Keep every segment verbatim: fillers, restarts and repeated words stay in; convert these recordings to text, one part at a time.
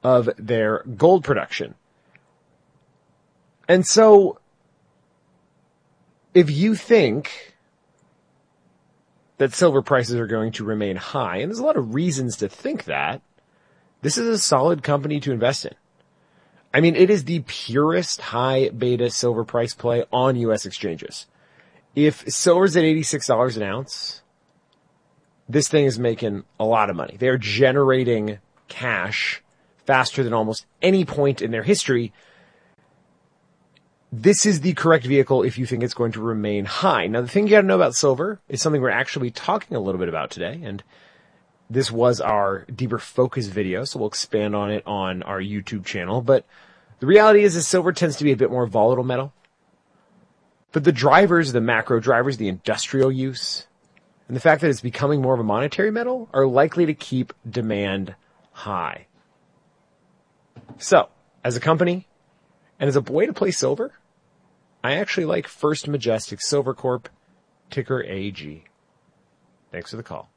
of their gold production. And so, if you think that silver prices are going to remain high, and there's a lot of reasons to think that, this is a solid company to invest in. I mean, it is the purest high beta silver price play on U S exchanges. If silver's at eighty-six dollars an ounce, this thing is making a lot of money. They're generating cash faster than almost any point in their history. This is the correct vehicle if you think it's going to remain high. Now, the thing you got to know about silver is something we're actually talking a little bit about today, and this was our deeper focus video, so we'll expand on it on our YouTube channel. But the reality is that silver tends to be a bit more volatile metal. But the drivers, the macro drivers, the industrial use, and the fact that it's becoming more of a monetary metal are likely to keep demand high. So, as a company, and as a way to play silver, I actually like First Majestic Silver Corp, ticker A G. Thanks for the call.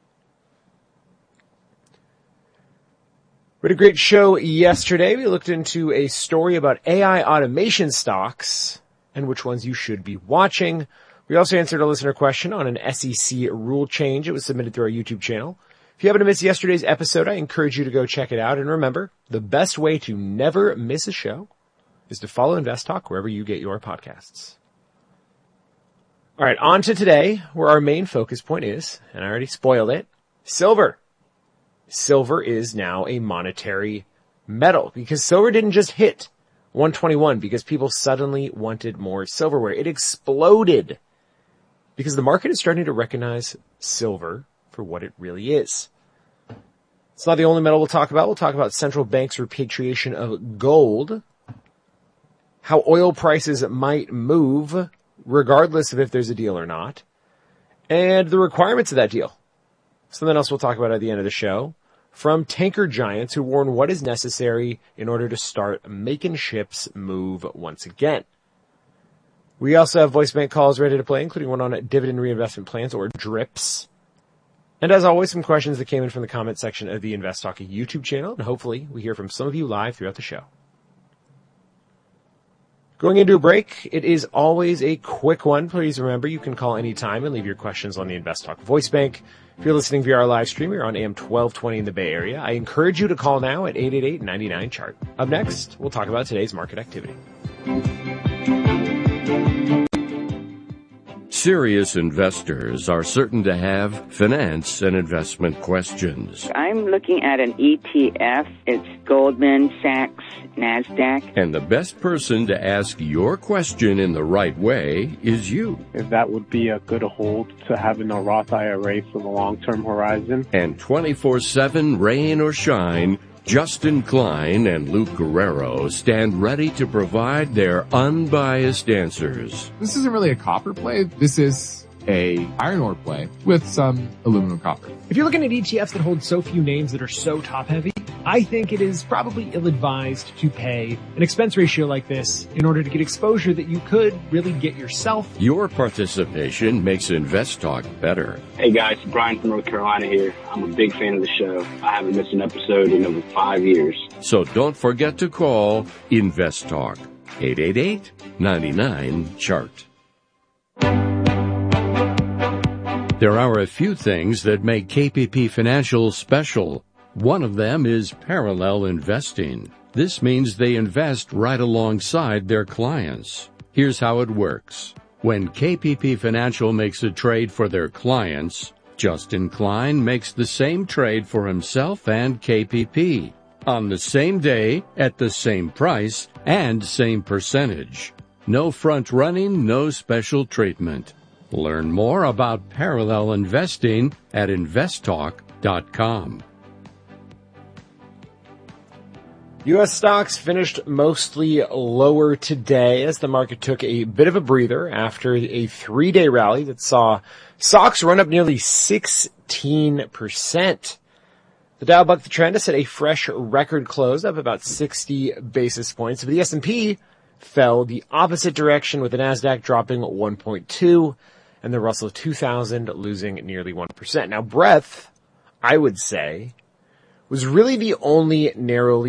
We had a great show yesterday. We looked into a story about A I automation stocks and which ones you should be watching. We also answered a listener question on an S E C rule change. It was submitted through our YouTube channel. If you happen to miss yesterday's episode, I encourage you to go check it out. And remember, the best way to never miss a show is to follow Invest Talk wherever you get your podcasts. All right, on to today, where our main focus point is, and I already spoiled it, silver. Silver is now a monetary metal because silver didn't just hit one twenty-one because people suddenly wanted more silverware. It exploded because the market is starting to recognize silver for what it really is. It's not the only metal we'll talk about. We'll talk about central banks' repatriation of gold, how oil prices might move regardless of if there's a deal or not, and the requirements of that deal. Something else we'll talk about at the end of the show from tanker giants who warn what is necessary in order to start making ships move once again. We also have voice bank calls ready to play, including one on dividend reinvestment plans, or DRIPs. And as always, some questions that came in from the comment section of the Invest Talk YouTube channel, and hopefully we hear from some of you live throughout the show. Going into a break, it is always a quick one. Please remember, you can call anytime and leave your questions on the Invest Talk voice bank. If you're listening via our live stream, you're on A M twelve twenty in the Bay Area. I encourage you to call now at eight eight eight, nine nine, chart. Up next, we'll talk about today's market activity. Serious investors are certain to have finance and investment questions. I'm looking at an E T F. It's Goldman Sachs NASDAQ. And the best person to ask your question in the right way is you. If that would be a good hold to have in a Roth I R A for the long-term horizon. And twenty-four seven, rain or shine, Justin Klein and Luke Guerrero stand ready to provide their unbiased answers. This isn't really a copper play. This is a iron ore play with some aluminum copper. If you're looking at E T Fs that hold so few names that are so top heavy, I think it is probably ill-advised to pay an expense ratio like this in order to get exposure that you could really get yourself. Your participation makes Invest Talk better. Hey guys, Brian from North Carolina here. I'm a big fan of the show. I haven't missed an episode in over five years. So don't forget to call Invest Talk, eight eight eight, nine nine, chart. There are a few things that make K P P Financial special. One of them is parallel investing. This means they invest right alongside their clients. Here's how it works. When K P P Financial makes a trade for their clients, Justin Klein makes the same trade for himself and K P P on the same day, at the same price, and same percentage. No front running, no special treatment. Learn more about parallel investing at invest talk dot com. U S stocks finished mostly lower today as the market took a bit of a breather after a three-day rally that saw stocks run up nearly sixteen percent. The Dow bucked the trend to set a fresh record close, up about sixty basis points. But the S and P fell the opposite direction, with the NASDAQ dropping one point two and the Russell two thousand losing nearly one percent. Now, breadth, I would say, was really the only narrowly